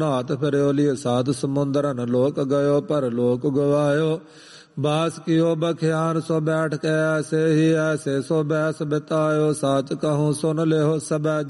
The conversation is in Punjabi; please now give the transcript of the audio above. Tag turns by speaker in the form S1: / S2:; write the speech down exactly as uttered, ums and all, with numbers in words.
S1: ਨਾਥ ਫਿਰਿਓ ਲਿਏ ਸਾਧ ਸਮੁੰਦਰਨ ਲੋਕ ਗਇਓ ਪਰ ਲੋਕ ਗਵਾਇਓ ਬਾਸ ਕੀਓ ਬਖਿਆਨ ਸੋ ਬੈਠ ਕੇ ਐਸੇ ਹੀ ਐਸੇ ਸੋ ਬੈਸ ਬਿਤਾਇਓ ਸਾਚ ਕਹੂੰ ਸੁਨ ਲਿਓ ਸਬੈ